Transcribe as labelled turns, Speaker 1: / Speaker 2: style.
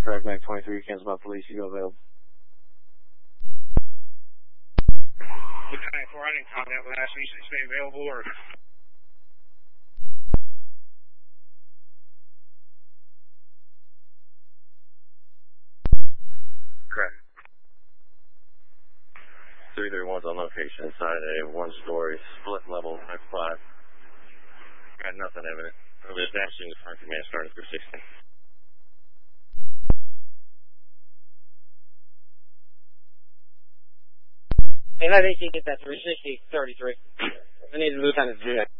Speaker 1: correct, Mac 23, cancel by police, you go available.
Speaker 2: Lieutenant 4, I didn't contact last week, should stay available or...
Speaker 3: Correct. 331's on location inside a one-story split level X5. Got nothing evident. There's actually in the front command starting through 16.
Speaker 1: And I think you get that 360-33. I need a lieutenant to do that.